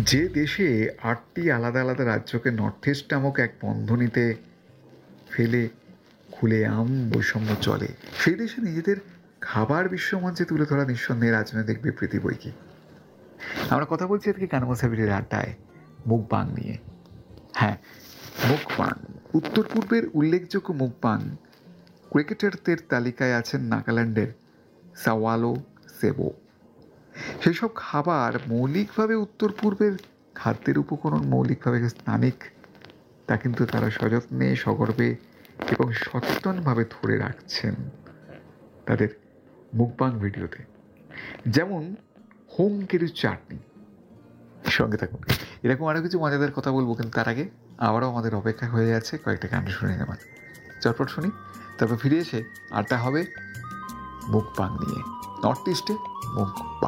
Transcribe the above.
যে দেশে ৮টি আলাদা আলাদা রাজ্যকে নর্থ ইস্ট নামক এক বন্ধনীতে ফেলে খুলেআম বৈষম্য চলে, সেই দেশে নিজেদের খাবার বিশ্বমঞ্চে তুলে ধরা নিঃসন্দেহে রাজনৈতিক বিবৃতি বই কি। আমরা কথা বলছি আজকে কানমোসাবিরের আড্ডায় মুকবাং নিয়ে। হ্যাঁ, মুকবাং। উত্তর পূর্বের উল্লেখযোগ্য মুকবাং ক্রিকেটারদের তালিকায় আছেন নাগাল্যান্ডের সাওয়ালো সেবো। সেসব খাবার মৌলিকভাবে উত্তর পূর্বের খাদ্যের উপকরণ, মৌলিকভাবে স্থানিক, তা কিন্তু তারা সযত্নে, সগর্বে এবং সচেতনভাবে ধরে রাখছেন তাদের মুকবাং ভিডিওতে। যেমন হোম কেরু চাটনি। সঙ্গে থাকুন, এরকম আরও কিছু মজাদার কথা বলবো, কিন্তু তার আগে আবারও আমাদের অপেক্ষা হয়ে যাচ্ছে কয়েকটা গান শুনে নেওয়ার। চটপট শুনি, তারপর ফিরে এসে আড্ডা হবে মুকবাং নিয়ে। নর্থ ইস্টে মুকবাং।